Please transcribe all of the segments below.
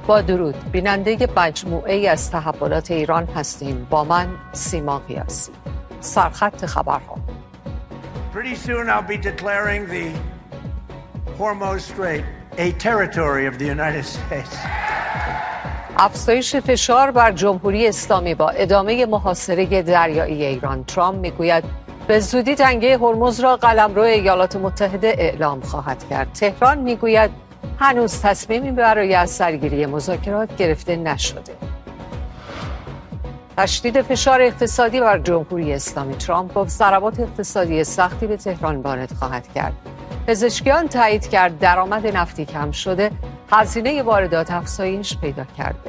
با درود، بیننده مجموعه از تحولات ایران هستیم. با من سیما قیاسی. سرخط خبرها. Pretty soon I'll be declaring the Hormuz Strait a territory of the United States. افزایش فشار بر جمهوری اسلامی با ادامه محاصره دریایی ایران. ترامپ میگوید به زودی تنگه هرمز را قلمرو ایالات متحده اعلام خواهد کرد. تهران میگوید هنوز تصمیمی برای از سرگیری مذاکرات گرفته نشده. تشدید فشار اقتصادی بر جمهوری اسلامی. ترامپ گفت ضربات اقتصادی سختی به تهران وارد خواهد کرد. پزشکیان تایید کرد درآمد نفتی کم شده، هزینه واردات افزایش پیدا کرده.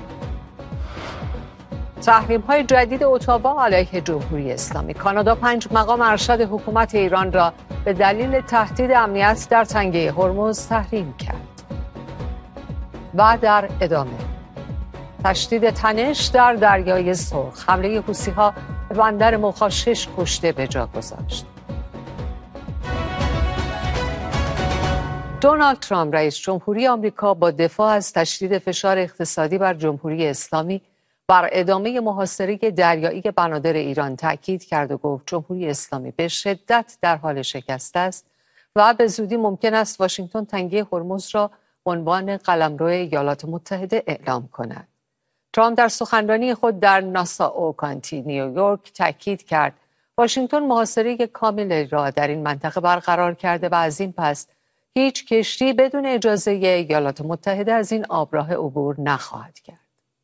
تحریم‌های جدید اتاوا علیه جمهوری اسلامی. کانادا 5 مقام ارشد حکومت ایران را به دلیل تهدید امنیت در تنگه هرمز تحریم کرد. و در ادامه تشدید تنش در دریای سرخ. حمله حوثی‌ها به بندر موخا 6 کشته به جا گذاشت. دونالد ترامپ رئیس جمهوری آمریکا با دفاع از تشدید فشار اقتصادی بر جمهوری اسلامی بر ادامه محاصره دریایی بنادر ایران تاکید کرد و گفت جمهوری اسلامی به شدت در حال شکست است و به زودی ممکن است واشنگتن تنگه هرمز را به عنوان قلمرو ایالات متحده اعلام کند. ترامپ در سخنرانی خود در ناسائو کانتی نیویورک تاکید کرد واشنگتن محاصره کامل را در این منطقه برقرار کرده و از این پس هیچ کشتی بدون اجازه ایالات متحده از این آبراه عبور نخواهد کرد.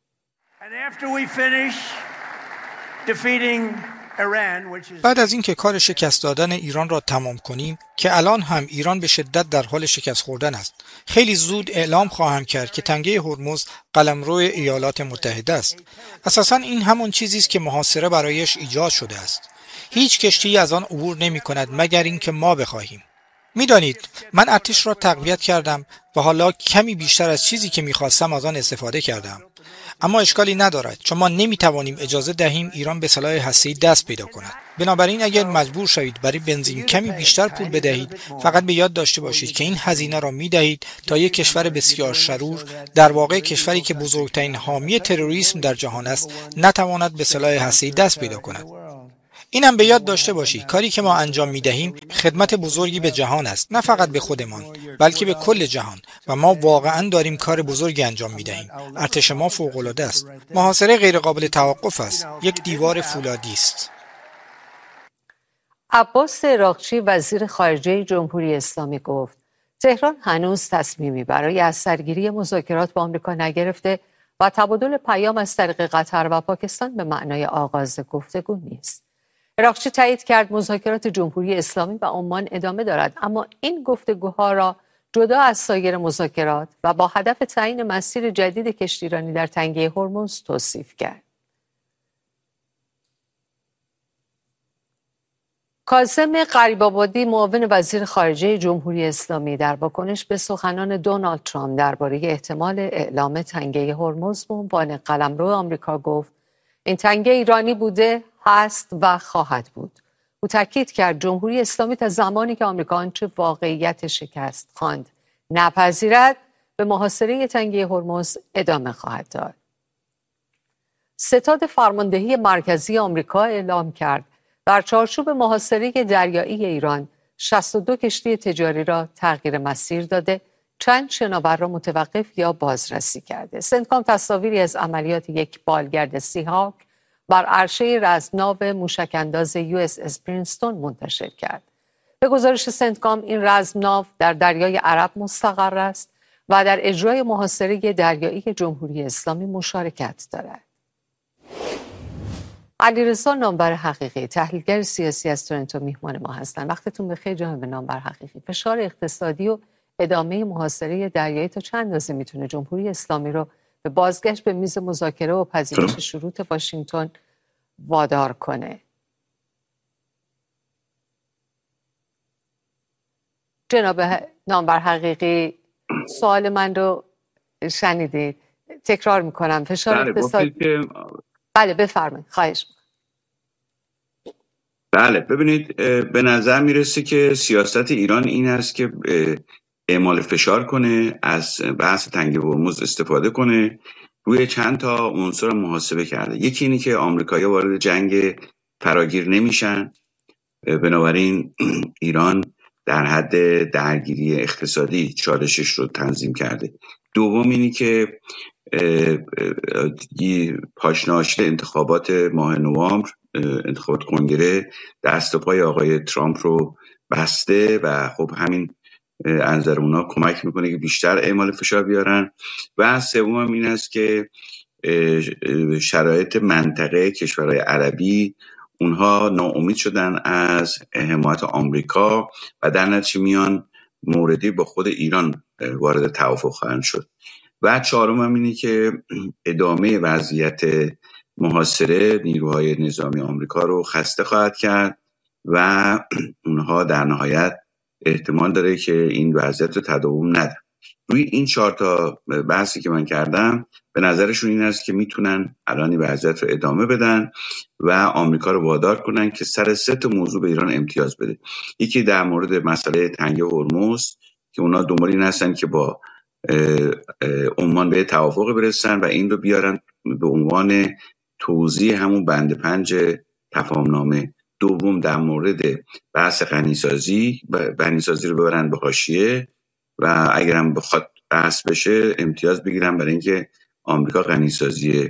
بعد از اینکه کار شکست دادن ایران را تمام کنیم که الان هم ایران به شدت در حال شکست خوردن است، خیلی زود اعلام خواهم کرد که تنگه هرمز قلمرو ایالات متحده است. اساساً این همون چیزی است که محاصره برایش ایجاد شده است. هیچ کشتی از آن عبور نمی کند مگر اینکه ما بخواهیم. میدانید من ارتش را تقویت کردم و حالا کمی بیشتر از چیزی که میخواستم از آن استفاده کردم. اما اشکالی ندارد چون ما نمیتوانیم اجازه دهیم ایران به سلاح هسته‌ای دست پیدا کند. بنابراین اگر مجبور شوید برای بنزین کمی بیشتر پول بدهید، فقط به یاد داشته باشید که این هزینه را میدهید تا یک کشور بسیار شرور، در واقع کشوری که بزرگترین حامی تروریسم در جهان است، نتواند به سلاح هسته‌ای دست پیدا کند. این هم به یاد داشته باشید کاری که ما انجام میدهیم خدمت بزرگی به جهان است، نه فقط به خودمان بلکه به کل جهان و ما واقعا داریم کار بزرگی انجام میدهیم. ارتش ما فوق العاده است. محاصره غیر قابل توقف است. یک دیوار فولادی است. عباس عراقچی وزیر خارجه جمهوری اسلامی گفت تهران هنوز تصمیمی برای از سرگیری مذاکرات با آمریکا نگرفته و تبادل پیام از طریق قطر و پاکستان به معنای آغاز گفتگو نیست. عراقچی تایید کرد مذاکرات جمهوری اسلامی و عمان ادامه دارد، اما این گفتگوها را جدا از سایر مذاکرات و با هدف تعیین مسیر جدید کشتیرانی در تنگه هرمز توصیف کرد. کاظم غریب‌آبادی معاون وزیر خارجه جمهوری اسلامی در واکنش به سخنان دونالد ترامپ درباره احتمال اعلام تنگه هرمز به عنوان قلمرو آمریکا گفت این تنگه ایرانی بوده، هست و خواهد بود. او تاکید کرد جمهوری اسلامی تا زمانی که آمریکا آنچه واقعیت شکست خواند نپذیرد به محاصره تنگه هرمز ادامه خواهد داد. ستاد فرماندهی مرکزی آمریکا اعلام کرد در چارچوب محاصره دریایی ایران 62 کشتی تجاری را تغییر مسیر داده، چند شناور را متوقف یا بازرسی کرده. سنتکام تصاویری از عملیات یک بالگرد سی‌هاک بر عرشه رزمناو موشک‌انداز USS پرینستون منتشر کرد. به گزارش سنتکام این رزمناو در دریای عرب مستقر است و در اجرای محاصره دریایی جمهوری اسلامی مشارکت دارد. علیرضا نامور حقیقی تحلیلگر سیاسی از تورنتو میهمان ما هستند. وقتتون بخیر جناب نامور حقیقی. فشار اقتصادی و ادامه محاصره دریایی تا چند اندازه میتونه جمهوری اسلامی رو به بازگشت به میز مذاکره و پذیرش شروط واشنگتن وادار کنه؟ جناب نامور حقیقی سوال من رو شنیدید؟ تکرار میکنم. فشار اقتصادی. بله بفرمایید. خواهش میکنم. بله ببینید، به نظر میرسه که سیاست ایران این است که اعمال فشار کنه، از بحث تنگه هرمز استفاده کنه، روی چند تا عنصر محاسبه کرده. یکی اینی که آمریکایی‌ها وارد جنگ فراگیر نمیشن، بنابراین ایران در حد درگیری اقتصادی چالشش رو تنظیم کرده. دوم اینی که پاشناشته انتخابات ماه نوامبر، انتخابات کنگره، دست و پای آقای ترامپ رو بسته و خب همین از نظر اونا کمک میکنه که بیشتر اعمال فشار بیارن. و سوم این است که شرایط منطقه کشورهای عربی اونها ناامید شدن از حمایت آمریکا و در نتیجه میان موردی با خود ایران وارد توافق خواهند شد. و چهارم هم اینه که ادامه وضعیت محاصره نیروهای نظامی آمریکا رو خسته خواهد کرد و اونها در نهایت احتمال داره که این وضعیت رو تداوم نده. روی این 4 تا بحثی که من کردم به نظرشون این است که میتونن الان این وضعیت رو ادامه بدن و آمریکا رو وادار کنن که سر 3 تا موضوع به ایران امتیاز بده. یکی در مورد مسئله تنگه هرمز که اونا دنبال این هستن که با عمان به توافق برسن و این رو بیارن به عنوان توضیح همون بند 5 تفاهمنامه. دوم در مورد بحث غنیسازی رو ببرن به حاشیه و اگرم بخواد بحث بشه امتیاز بگیرن برای اینکه آمریکا غنیسازی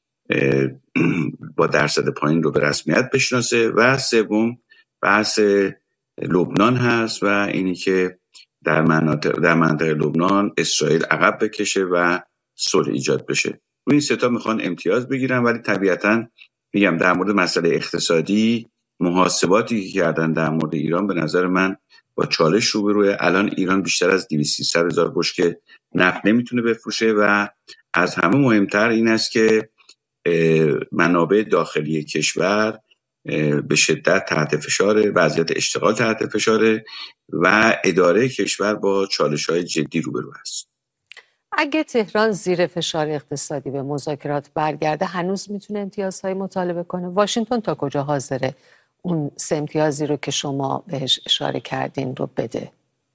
با درصد پایین رو به رسمیت بشناسه. و سوم بحث لبنان هست و اینی که در منطقه لبنان اسرائیل عقب بکشه و صلح ایجاد بشه. روی این 3 تا میخوان امتیاز بگیرن، ولی طبیعتاً میگم در مورد مسئله اقتصادی محاسباتی که کردن در مورد ایران به نظر من با چالش روبروه. الان ایران بیشتر از 200-300 هزار بشکه نفت نمیتونه بفروشه و از همه مهمتر این است که منابع داخلی کشور به شدت تحت فشار، وضعیت اشتغال تحت فشار و اداره کشور با چالش‌های جدی روبرو است. اگه تهران زیر فشار اقتصادی به مذاکرات برگرده هنوز میتونه امتیازهای مطالبه کنه؟ واشنگتن تا کجا حاضره اون 3 امتیازی رو که شما بهش اشاره کردین رو بده؟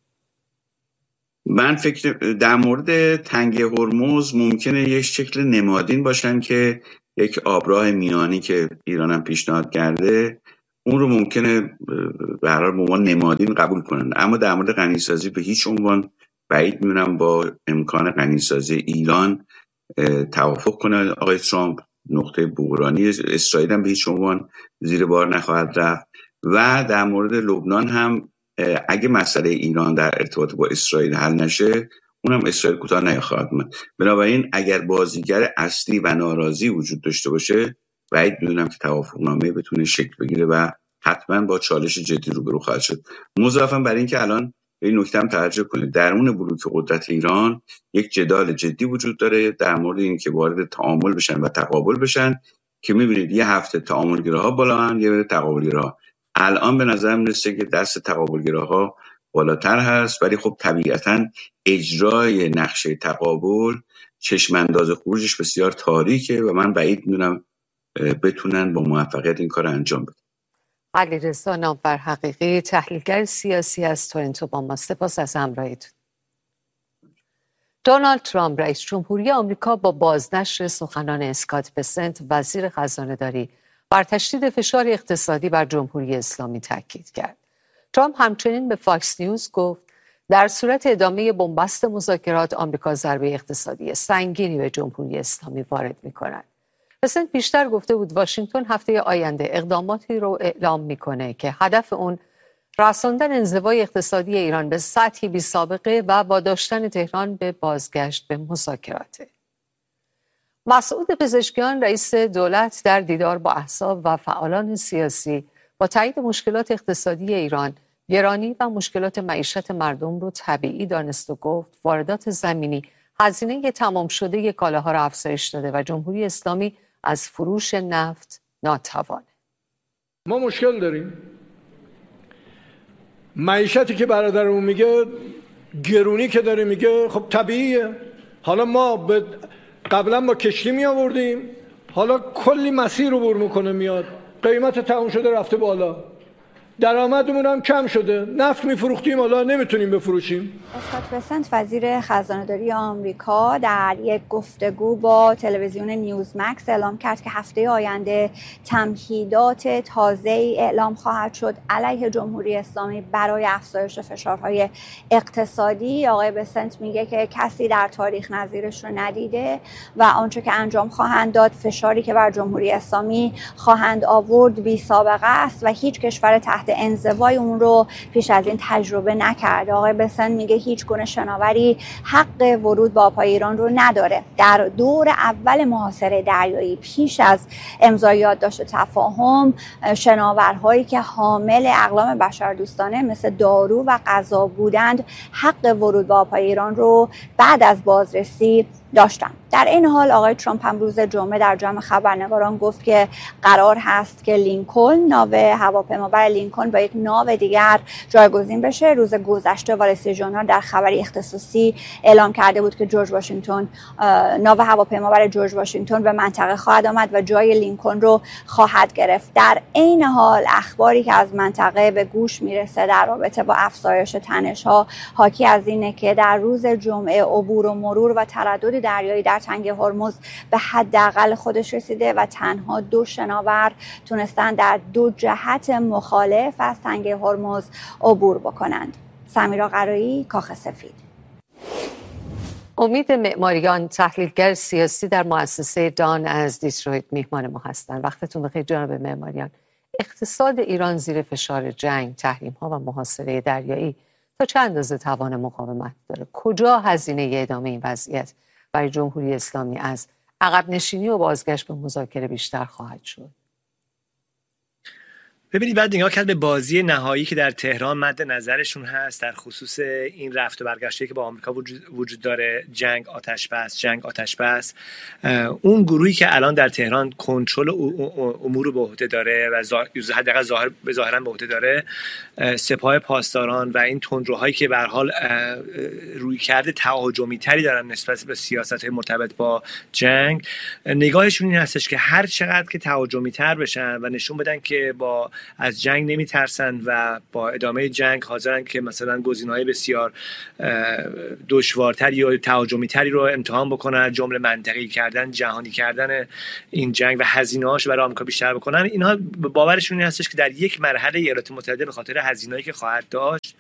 من فکر در مورد تنگه هرمز ممکنه یک شکل نمادین باشن که یک آبراه میانی که ایران هم پیشنهاد کرده اون رو ممکنه به هر حال به عنوان نمادین قبول کنن، اما در مورد غنیسازی به هیچ عنوان بعید می‌دونم با امکان غنیسازی ایران توافق کنه آقای ترامپ. نقطه بحرانی اسرائیل هم به هیچ عنوان زیر بار نخواهد رفت. و در مورد لبنان هم اگه مسئله ایران در ارتباط با اسرائیل حل نشه اونم اسرائیل کوتاه نخواهد اومد. بنابراین اگر بازیگر اصلی و ناراضی وجود داشته باشه بعید می‌دونم که توافقنامه بتونه شکل بگیره و حتما با چالش جدی روبرو خواهد شد. مضافاً بر این که الان به این نکته هم توجه کنید درون بلوک قدرت ایران یک جدال جدی وجود داره در مورد اینکه وارد تعامل بشن و تقابل بشن که می‌بینید یه هفته تعاملگراها بالاان یه تقابلگراها. الان به نظر میرسه که دست تقابلگراها بالاتر هست، ولی خب طبیعتاً اجرای نقشه تقابل چشم انداز خروجش بسیار تاریکه و من بعید می‌دونم بتونن با موفقیت این کار انجام بدن. علیرضا نامور حقیقی، تحلیلگر سیاسی از تورنتو با ما، سپاس از همراهیتون. دونالد ترامپ رئیس جمهوری آمریکا با بازنشر سخنان اسکات بسنت وزیر خزانه‌داری بر تشدید فشار اقتصادی بر جمهوری اسلامی تاکید کرد. ترامپ همچنین به فاکس نیوز گفت در صورت ادامه بنبست مذاکرات آمریکا ضربه اقتصادی سنگینی به جمهوری اسلامی وارد می‌کند. بسنت بیشتر گفته بود واشنگتن هفته آینده اقداماتی رو اعلام میکنه که هدف اون رساندن انزوای اقتصادی ایران به سطحی بی سابقه و واداشتن تهران به بازگشت به مذاکراته. مسعود پزشکیان رئیس دولت در دیدار با احزاب و فعالان سیاسی با تایید مشکلات اقتصادی ایران، گرانی و مشکلات معیشت مردم رو طبیعی دانست و گفت واردات زمینی هزینه تمام شده کالاها را افزایش داده و جمهوری اسلامی از فروش نفت ناتوانه. ما مشکل داریم. معیشتی که برادرمون میگه گرونی که داره میگه خب طبیعیه. حالا ما قبلا با کشتی می آوردیم، حالا کلی مسیر رو بر میکنه میاد، قیمت تمام شده رفته بالا. درآمدمون هم کم شده، نفت میفروختیم حالا نمیتونیم بفروشیم. اسکات بسنت وزیر خزانه‌داری آمریکا در یک گفتگو با تلویزیون نیوزمکس اعلام کرد که هفته آینده تمهیدات تازه‌ای اعلام خواهد شد علیه جمهوری اسلامی برای افزایش فشارهای اقتصادی. آقای بسنت میگه که کسی در تاریخ نظیرش رو ندیده و آنچه که انجام خواهند داد، فشاری که بر جمهوری اسلامی خواهند آورد بی سابقه است و هیچ کشور تحت انزوای اون رو پیش از این تجربه نکرده. آقای بسنت میگه هیچ گونه شناوری حق ورود به آبهای ایران رو نداره. در دور اول محاصره دریایی پیش از امضای یادداشت تفاهم، شناورهایی که حامل اقلام بشردوستانه مثل دارو و غذا بودند حق ورود به آبهای ایران رو بعد از بازرسی داشتن. در این حال آقای ترامپ هم روز جمعه در جمع خبرنگاران گفت که قرار هست که لینکلن، ناو هواپیمابر لینکلن، با یک ناو دیگر جایگزین بشه. روز گذشته وال استریت ژورنال در خبری اختصاصی اعلام کرده بود که جورج واشنگتن، ناو هواپیمابر جورج واشنگتن به منطقه خواهد آمد و جای لینکلن رو خواهد گرفت. در این حال اخباری که از منطقه به گوش میرسه در رابطه با افزایش تنش‌ها حاکی از اینه که در روز جمعه عبور و مرور و تردد دریایی در تنگه هرمز به حداقل خودش رسیده و تنها 2 شناور تونستن در 2 جهت مخالف از تنگه هرمز عبور بکنند. سمیرا قرایی، کاخ سفید. امید معماریان، تحلیلگر سیاسی در مؤسسه دان از دیترویت، میهمان ما هستند. وقتتون بخیر جناب معماریان. اقتصاد ایران زیر فشار جنگ، تحریم‌ها و محاصره دریایی تا چه اندازه توان مقاومت داره؟ کجا هزینه ادامه این وضعیت برای جمهوری اسلامی از عقب نشینی و بازگشت به مذاکره بیشتر خواهد شد؟ ببینید، بعد نگاه کرد به بازی نهایی که در تهران مد نظرشون هست در خصوص این رفت و برگشتی که با آمریکا وجود داره، جنگ آتش بس. اون گروهی که الان در تهران کنترل امور رو به عهده داره و حداقل ظاهرا به عهده داره، سپاه پاسداران و این تندروهایی که به هر حال رویکرد تهاجمی تری دارن نسبت به سیاست‌های مرتبط با جنگ، نگاهشون این هستش که هر چقدر که تهاجمی تر بشن و نشون بدن که از جنگ نمیترسن و با ادامه جنگ حاضرن که مثلا گزینه‌های بسیار دشوارتری یا تهاجمی تری رو امتحان بکنن، جمله منطقی کردن، جهانی کردن این جنگ و هزینه‌هاش برای آمریکا بیشتر بکنن. اینها باورشون این هستش که در یک مرحله ایالات متحده به خاطر هزینه‌ای که خواهد داشت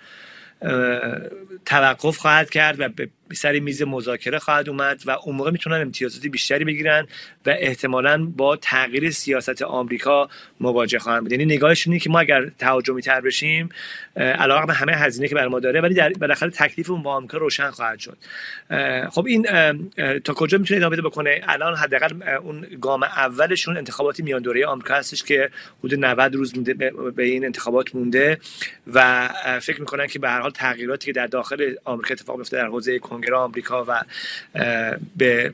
توقف خواهد کرد و به سر میز مذاکره خواهد اومد و اون موقع میتونن امتیازات بیشتری بگیرن و احتمالاً با تغییر سیاست آمریکا مواجه خواهند بود. یعنی نگاهشون اینه که ما اگر تهاجمی تر بشیم، علاوه بر همه هزینه که بر ما داره، ولی بالاخره تکلیفمون با آمریکا روشن خواهد شد. خب این تا کجا میتونه ادامه بده بکنه؟ الان حداقل اون گام اولشون انتخابات میان دوره آمریکا هستش که حدود 90 روز مونده به این انتخابات مونده و فکر میکنن که به هر حال تغییراتی که در داخل آمریکا اتفاق میفته در حوزه کنگره آمریکا و به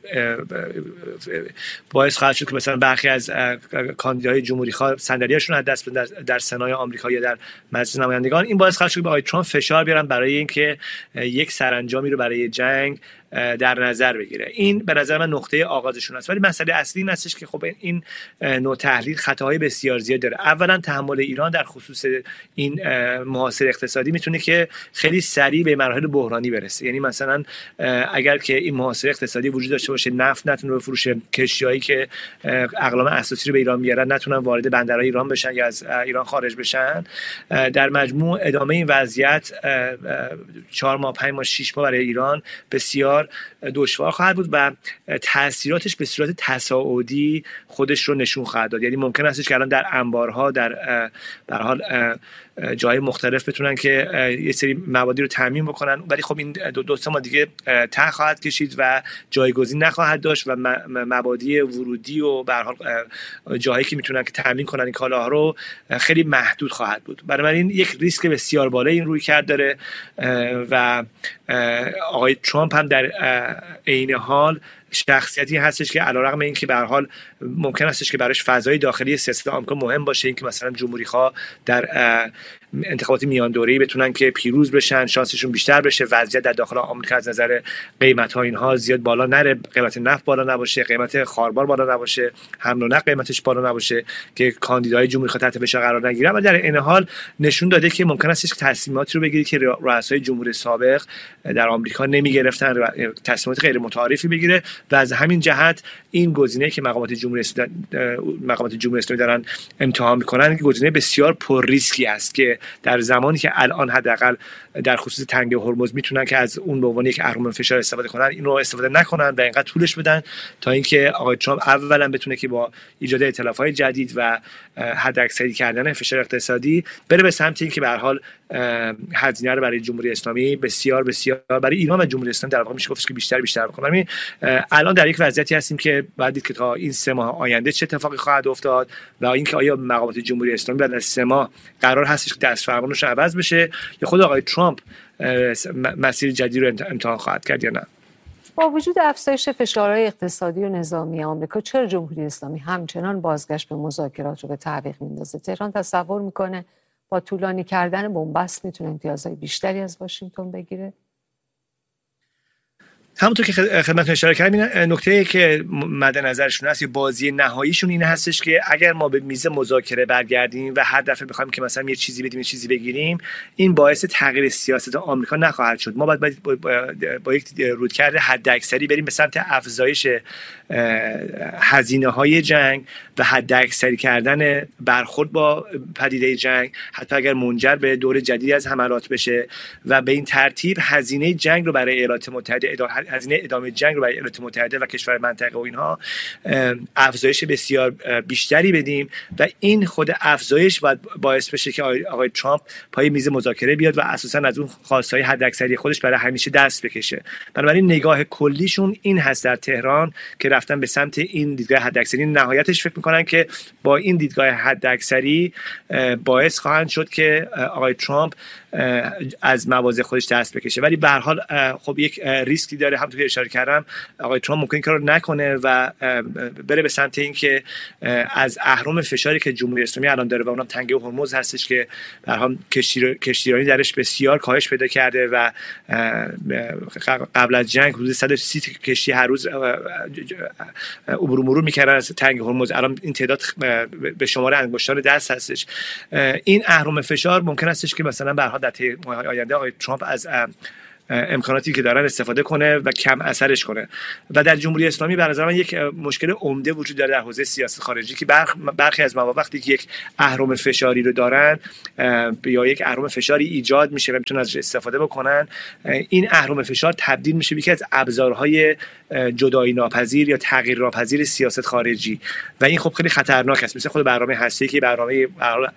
باعث خواهد شد که مثلا برخی از کاندیداهای جمهوری خواه صندلیاشون از دست بدن در سنای آمریکا یا در مجلس نمایندگان. این باعث خواهد شد که آقای ترامپ فشار بیارن برای اینکه یک سرانجامی رو برای جنگ در نظر بگیره. این به نظر من نقطه آغازشون است. ولی مسئله اصلی این هستش که خب این نوع تحلیل خطاهای بسیار زیاد داره. اولا تحمل ایران در خصوص این محاصره اقتصادی میتونه که خیلی سریع به مراحل بحرانی برسه. یعنی مثلا اگر که این محاصره اقتصادی وجود داشته باشه، نفت نتونه بفروشه، کشتیایی که اقلام اساسی رو به ایران میارن نتونن وارد بندرهای ایران بشن یا از ایران خارج بشن، در مجموع ادامه این وضعیت 4 ماه 5 ماه 6 ماه برای ایران بسیار دشوار خواهد بود و تاثیراتش به صورت تصاعدی خودش رو نشون خواهد داد. یعنی ممکن است که الان در انبارها در حال جای مختلف بتونن که یه سری موادی رو تامین بکنن، ولی خب این 2 ماه دیگه ته خواهد کشید و جایگزین نخواهد داشت و مبادی ورودی و به هر حال جایی که میتونن که تامین کنن این کالاها رو خیلی محدود خواهد بود. بنابراین یک ریسک بسیار بالای این رویکرد داره و آقای ترامپ هم در عین حال شخصیتی هستش که علیرغم اینکه به هر حال ممکن هستش که براش فضای داخلی سیاست آمریکا مهم باشه، اینکه مثلا جمهوری‌خواه در انتخابات میان دوره‌ای بتونن که پیروز بشن، شانسشون بیشتر بشه، وضعیت در داخل آمریکا از نظر قیمت‌ها اینها زیاد بالا نره، قیمت نفت بالا نباشه، قیمت خاربار بالا نباشه، حمل و نقل قیمتش بالا نباشه که کاندیدای جمهوری‌خواه تحت فشار قرار نگیرن. و در این حال نشون داده که ممکن است تصمیماتی رو بگیری که رؤسای جمهوری سابق در آمریکا نمی‌گرفتن، تصمیمات غیر متعارفی بگیره و از همین جهت این گزینه‌ای که مقامات جمهوری اسلامی دارن امتحان می‌کنن گزینه بسیار پر ریسکی است که در زمانی که الان حداقل در خصوص تنگه هرمز میتونن که از اون به عنوان یک اهرم فشار استفاده کنن، اینو استفاده نکنن و اینقدر طولش بدن تا اینکه آقای ترامپ اولا بتونه که با ایجاد ائتلاف‌های جدید و حداکثری کردن فشار اقتصادی بره به سمت اینکه به هر حال هزینه رو برای جمهوری اسلامی بسیار برای ایران و جمهوری اسلامی در واقع میشه گفت که بیشتر بکنن. الان در یک وضعیتی هستیم که بعد دید که تا این 3 ماه آینده چه اتفاقی خواهد افتاد و اینکه آیا مقامات جمهوری اسلامی بعد از 3 ماه قرار هستش که دست فرمانش عوض بشه یا خود آقای ترامپ مسیر جدید رو امتحان خواهد کرد یا نه. با وجود افزایش فشارهای اقتصادی و نظامی آمریکا، چرا جمهوری اسلامی همچنان بازگشت به مذاکرات رو به تعویق میندازه؟ تهران تصور میکنه با طولانی کردن بنبست میتونه امتیازهای بیشتری از واشنگتن بگیره؟ همونطور که خدمتتون اشاره کردم، نکته‌ای که مد نظرشون هست، بازی نهاییشون این هستش که اگر ما به میز مذاکره برگردیم و هر دفعه بخوایم که مثلا یه چیزی بدیم یه چیزی بگیریم، این باعث تغییر سیاست آمریکا نخواهد شد. ما باید با یک رویکرد حداکثری بریم به سمت افزایش هزینه‌های جنگ و حداکثری کردن برخورد با پدیده جنگ، حتی اگر منجر به دور جدیدی از حملات بشه و به این ترتیب هزینه جنگ رو برای ایالات متحده، هزینه ادامه جنگ رو برای ایالات متحده و کشور منطقه و اینها افزایش بسیار بیشتری بدیم و این خود افزایش باید باعث بشه که آقای ترامپ پای میز مذاکره بیاد و اساساً از اون خواستهای حداکثری خودش برای همیشه دست بکشه. بنابراین نگاه کلیشون این هست در تهران که رفتن به سمت این دیدگاه حداکثری. نهایتش فکر میکنن که با این دیدگاه حداکثری باعث خواهند شد که آقای ترامپ از مواضع خودش دست بکشه. ولی به هر حال خب یک ریسکی داره، همونطور که اشاره کردم آقای ترامپ ممکن کارو نکنه و بره به سمت این که از اهرم فشاری که جمهوری اسلامی الان داره و اونم تنگه هرمز هستش که به هر حال کشتیرانی درش بسیار کاهش پیدا کرده و قبل از جنگ حدود 130 کشتی هر روز عبور و مرور میکردن از تنگه هرمز، الان این تعداد به شمار انگشتان دست هستش. این اهرم فشار ممکن هستش که مثلا به هر حال در آینده آقای ترامپ از امکاناتی که دارن استفاده کنه و کم اثرش کنه. و در جمهوری اسلامی به نظر من یک مشکل عمده وجود داره در حوزه سیاست خارجی که برخی از مواقع وقتی که یک اهرم فشاری رو دارن یا یک اهرم فشاری ایجاد میشه و میتونن ازش استفاده بکنن، این اهرم فشار تبدیل میشه به یکی از ابزارهای جدایی ناپذیر یا تغییر ناپذیر سیاست خارجی و این خب خیلی خطرناک است. مثل خود برنامه هسته‌ای که برنامه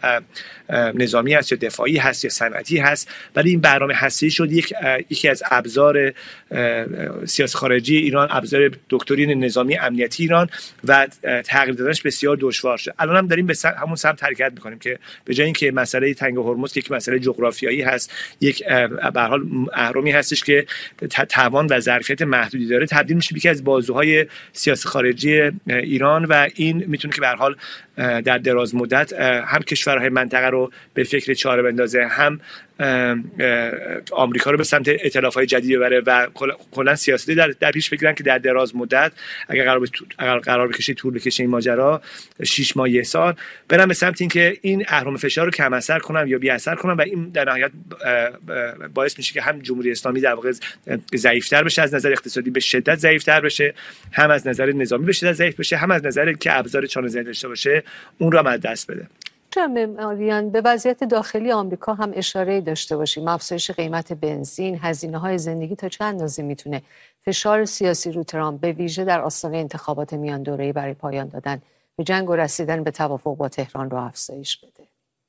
نظامی هست یا دفاعی هست یا صنعتی هست، ولی این برنامه هسته‌ای شد یکی از ابزار سیاست خارجی ایران، ابزار دکترین نظامی امنیتی ایران و تغییر دادنش بسیار دشوار شد. الان هم داریم به همون سمت حرکت می‌کنیم که به جای اینکه مسئله تنگ هرمز که یک مسئله جغرافیایی هست، یک به هر حال اهرمی هستش که توان و ظرفیت محدودی داره، تبدیل میشه به یکی از بازوهای سیاست خارجی ایران و این میتونه که به هر حال در دراز مدت هم کشورهای منطقه رو به فکر چاره بندازه، هم آمریکا رو به سمت ائتلاف‌های جدید ببره و کلا سیاستی در پیش بگیرن که در دراز مدت اگر قرار بکشه طول بکشه این ماجرا 6 ماه یک سال برن به سمت اینکه این اهرم فشار رو کم اثر کنن یا بی اثر کنن و این در نهایت باعث میشه که هم جمهوری اسلامی در واقع ضعیف‌تر بشه، از نظر اقتصادی به شدت ضعیف‌تر بشه، هم از نظر نظامی به شدت ضعیف بشه، هم از نظر که ابزار چانه‌زنی داشته باشه اون رو از دست بده. جناب به وضعیت داخلی آمریکا هم اشاره داشته باشیم. افزایش قیمت بنزین، هزینه‌های زندگی تا چه اندازه میتونه فشار سیاسی رو ترامپ به ویژه در آستانه انتخابات میان دوره‌ای برای پایان دادن به جنگ و رسیدن به توافق با تهران رو افزایش بده؟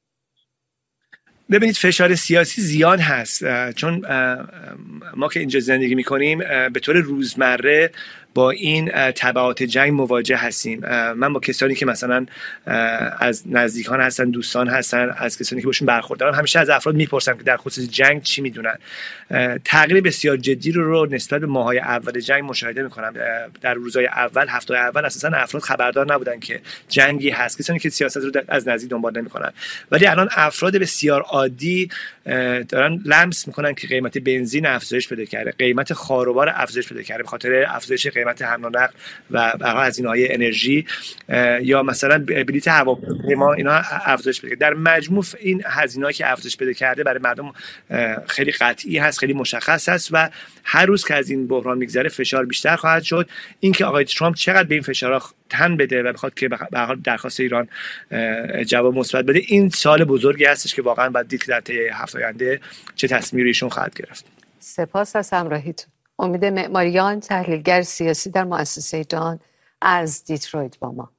ببینید فشار سیاسی زیاد هست، چون ما که اینجا زندگی میکنیم به طور روزمره با این تبعات جنگ مواجه هستیم. من با کسانی که مثلا از نزدیکان هستن، دوستان هستن، از کسانی که باشون برخوردارم، همیشه از افراد میپرسم که در خصوص جنگ چی میدونن. تغییر بسیار جدی رو نسبت به ماهای اول جنگ مشاهده میکنم. در روزهای اول، هفته‌های اول اساسا افراد خبردار نبودن که جنگی هست، کسانی که سیاست رو از نزدیک دنبال نمیکنن. ولی الان افراد بسیار عادی دارن لمس میکنن که قیمت بنزین افزایش پیدا کرده، قیمت خاروبار افزایش پیدا کرده به خاطر افزایش قیمت حمل و نقل و هزینه‌های انرژی، یا مثلا بلیط هواپیما اینا افزایش پیدا کرده. در مجموع این هزینه‌ای که افزایش پیدا کرده برای مردم خیلی قطعی هست، خیلی مشخص هست و هر روز که از این بحران میگذره فشار بیشتر خواهد شد. اینکه آقای ترامپ چقدر به این فشارها تن بده و بخواد که به هر حال درخواست ایران جواب مثبت بده، این سال بزرگی هستش که واقعا باید دید که در طی هفته آینده چه تصمیمی ایشون خواهد گرفت. سپاس از همراهیتون. امید معماریان، تحلیلگر سیاسی در مؤسسه دان از دیترویت با ما.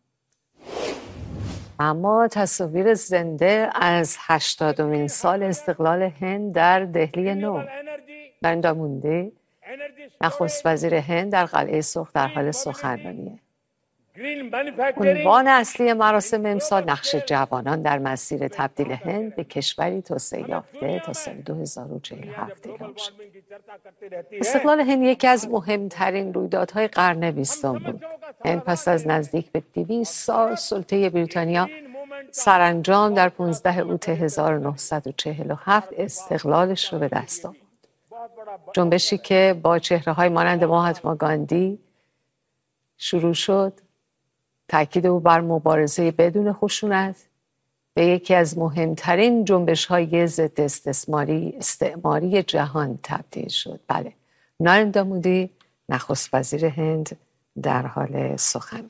اما تصاویر زنده از 80مین سال استقلال هند در دهلی نو. نریندرا مودی، نخست وزیر هند، در قلعه سرخ در حال سخنرانیه. عنوان اصلی مراسم امسال نقش جوانان در مسیر تبدیل هند به کشوری توسعه یافته تا سال 2047 اعلام شد. استقلال هند یکی از مهمترین رویدادهای قرن 20 بود. هند پس از نزدیک به 200 سال سلطه بریتانیا سرانجام در 15 اوت 1947 استقلالش رو به دست آورد. جنبشی که با چهره‌های مانند مهاتما گاندی شروع شد، تاکید او بر مبارزه بدون خشونت، به یکی از مهمترین جنبش‌های ضد استعماری جهان تبدیل شد. بله، نریندرا مودی، نخست وزیر هند، در حال سخنرانی.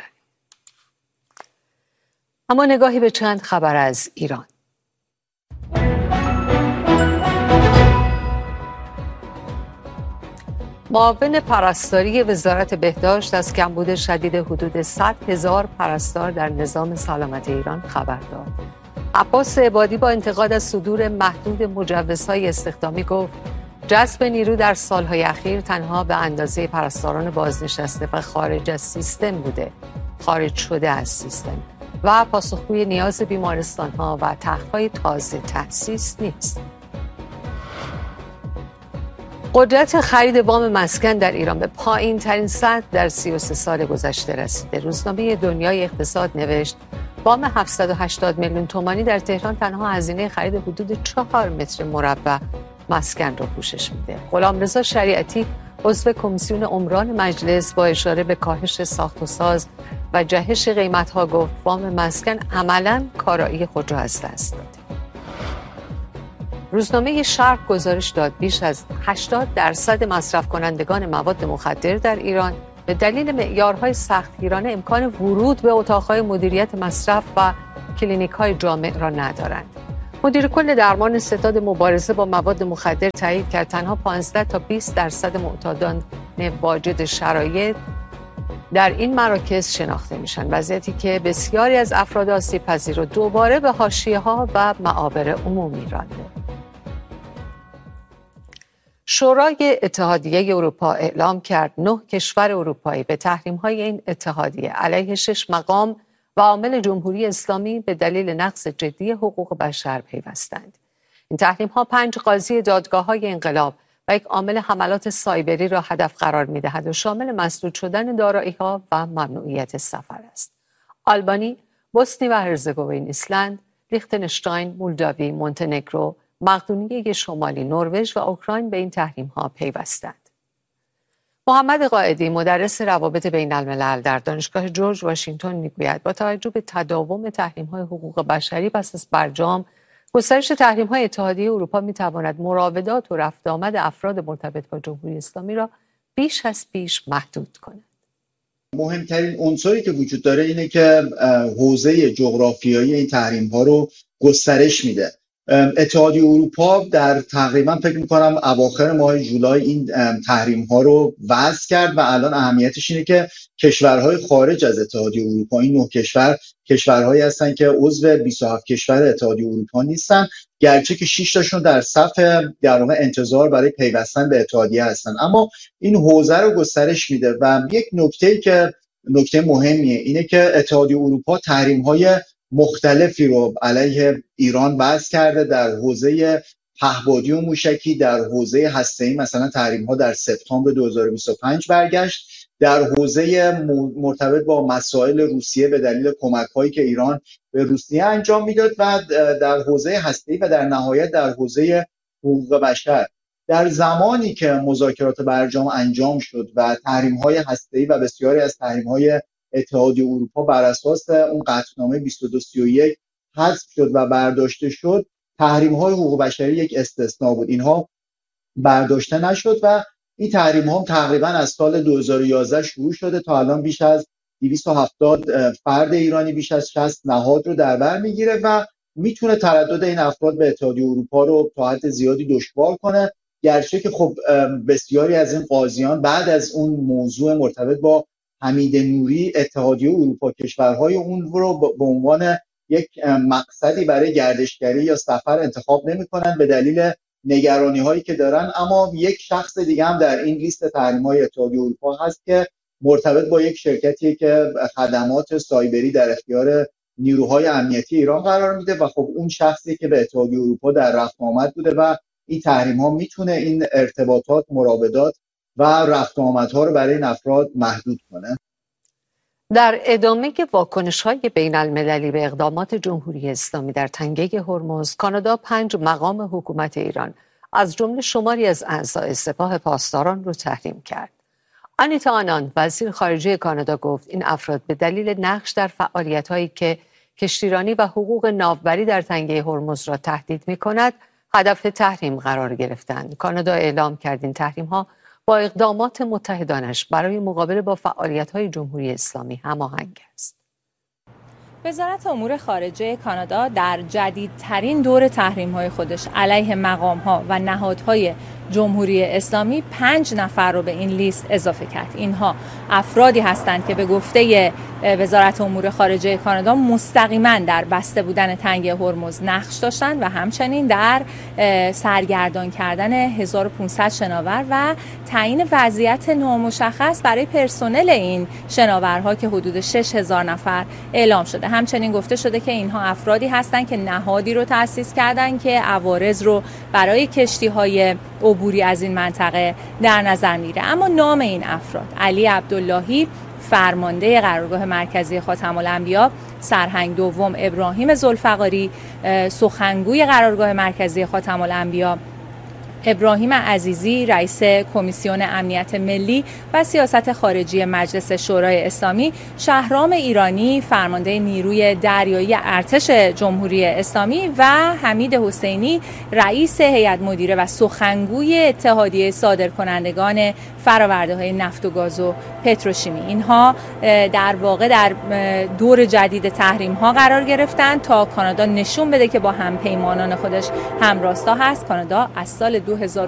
اما نگاهی به چند خبر از ایران. معاون پرستاری وزارت بهداشت از کمبود شدید حدود 100,000 پرستار در نظام سلامت ایران خبر داد. عباس عبادی با انتقاد از صدور محدود مجوزهای استخدامی گفت جذب نیرو در سالهای اخیر تنها به اندازه پرستاران بازنشسته و خارج از سیستم بوده، خارج شده از سیستم و پاسخگوی نیاز بیمارستان‌ها و تخت‌های تازه تأسیس نیست. قدرت خرید وام مسکن در ایران به پایین ترین سطح در 33 سال گذشته رسیده. روزنامه دنیای اقتصاد نوشت وام 780 میلیون تومانی در تهران تنها هزینه خرید حدود 4 متر مربع مسکن را پوشش میده. غلامرضا شریعتی عضو کمیسیون عمران مجلس با اشاره به کاهش ساخت و ساز و جهش قیمت‌ها گفت وام مسکن عملاً کارایی خود را از دست داده. روزنامه شرق گزارش داد بیش از 80% مصرف کنندگان مواد مخدر در ایران به دلیل معیارهای سختگیرانه امکان ورود به اتاقهای مدیریت مصرف و کلینیک‌های جامع را ندارند. مدیر کل درمان ستاد مبارزه با مواد مخدر تایید کرد تنها 15 تا 20% معتادان واجد شرایط در این مراکز شناخته میشن، وضعیتی که بسیاری از افراد آسیب‌پذیر رو دوباره به حاشیه‌ها و معابر عمومی رانده. شورای اتحادیه اروپا اعلام کرد 9 کشور اروپایی به تحریم‌های این اتحادیه علیه 6 مقام و عامل جمهوری اسلامی به دلیل نقض جدی حقوق بشر پیوستند. این تحریم‌ها 5 قاضی دادگاه‌های انقلاب و یک عامل حملات سایبری را هدف قرار می‌دهد و شامل مسدود شدن دارایی‌ها و ممنوعیت سفر است. آلبانی، بوسنی و هرزگوین، ایسلند، لیختنشتاین، مولداوی، مونتنگرو، مقدونیه شمالی، نروژ و اوکراین به این تحریم‌ها پیوستند. محمد قائدی، مدرس روابط بین الملل در دانشگاه جورج واشنگتن میگوید با توجه به تداوم تحریم‌های حقوق بشری پس از برجام، گسترش تحریم‌های اتحادیه اروپا می‌تواند مراودات و رفت آمد افراد مرتبط با جمهوری اسلامی را بیش از پیش محدود کند. مهمترین عنصری که وجود داره اینه که حوزه جغرافیایی این تحریم‌ها رو گسترش میده. اتحادیه اروپا در تقریبا فکر میکنم اواخر ماه جولای این تحریم ها رو وضع کرد و الان اهمیتش اینه که کشورهای خارج از اتحادیه اروپا، این 9 کشورهایی هستن که عضو 27 کشور اتحادیه اروپا نیستن، گرچه که 6 تاشون در صف در واقع انتظار برای پیوستن به اتحادیه هستن، اما این حوزه رو گسترش میده. و یک نکته‌ای که نکته مهمیه اینه که اتحادیه اروپا تحریم‌های مختلفی رو علیه ایران وضع کرده در حوزه پهپادی و موشکی، در حوزه هسته‌ای مثلا تحریم‌ها در سپتامبر 2025 برگشت، در حوزه مرتبط با مسائل روسیه به دلیل کمک‌هایی که ایران به روسیه انجام میداد و در حوزه هسته‌ای و در نهایت در حوزه حقوق بشر. در زمانی که مذاکرات برجام انجام شد و تحریم‌های هسته‌ای و بسیاری از تحریم‌های اتحادیه اروپا بر اساس اون قطعنامه 2231 حذف شد و برداشته شد، تحریم‌های حقوق بشری یک استثناء بود. اینها برداشته نشد و این تحریم‌ها تقریبا از سال 2011 شروع شده تا الان بیش از 270 فرد ایرانی، بیش از 60 نهاد رو در بر میگیره و میتونه تردد این افراد به اتحادیه اروپا رو تا حد زیادی دشوار کنه، گرچه که خب بسیاری از این قاضیان بعد از اون موضوع مرتبط با حمید نوری اتحادیه اروپا کشورهای اون رو به عنوان یک مقصدی برای گردشگری یا سفر انتخاب نمی‌کنن به دلیل نگرانی هایی که دارن. اما یک شخص دیگه هم در این لیست تحریم های اتحادیه اروپا هست که مرتبط با یک شرکتی که خدمات سایبری در اختیار نیروهای امنیتی ایران قرار میده و خب اون شخصی که به اتحادیه اروپا در رفت آمد بوده و این تحریم ها میتونه این ارتباطات، مراودات و رفت آمدها رو برای این افراد محدود کنه. در ادامه واکنش‌های بین‌المللی به اقدامات جمهوری اسلامی در تنگه هرمز، کانادا 5 مقام حکومت ایران از جمله شماری از اعضای سپاه پاسداران رو تحریم کرد. آنیتا آنان، وزیر خارجه کانادا، گفت این افراد به دلیل نقش در فعالیت‌هایی که کشتیرانی و حقوق ناوبری در تنگه هرمز را تهدید می‌کند، هدف تحریم قرار گرفتند. کانادا اعلام کرد این تحریم‌ها با اقدامات متحدانش برای مقابله با فعالیت‌های جمهوری اسلامی هماهنگ است. وزارت امور خارجه کانادا در جدیدترین دور تحریم‌های خودش علیه مقام‌ها و نهادهای جمهوری اسلامی 5 نفر رو به این لیست اضافه کرد. اینها افرادی هستند که به گفته وزارت امور خارجه کانادا مستقیما در بسته بودن تنگه هرمز نقش داشتند و همچنین در سرگردان کردن 1500 شناور و تعیین وضعیت نامشخص برای پرسنل این شناورها که حدود 6000 نفر اعلام شده. همچنین گفته شده که اینها افرادی هستند که نهادی رو تأسیس کردند که عوارض رو برای کشتی‌های عبوری از این منطقه در نظر میره. اما نام این افراد: علی عبداللهی، فرمانده قرارگاه مرکزی خاتم الانبیا، سرهنگ دوم ابراهیم ذوالفقاری، سخنگوی قرارگاه مرکزی خاتم الانبیا ابراهیم عزیزی، رئیس کمیسیون امنیت ملی و سیاست خارجی مجلس شورای اسلامی، شهرام ایرانی، فرمانده نیروی دریایی ارتش جمهوری اسلامی و حمید حسینی، رئیس هیئت مدیره و سخنگوی اتحادیه صادرکنندگان فرآورده‌های نفت و گاز و پتروشیمی. اینها در واقع در دور جدید تحریم‌ها قرار گرفتند تا کانادا نشون بده که با همپیمانان خودش همراستا هست. کانادا از سال 2000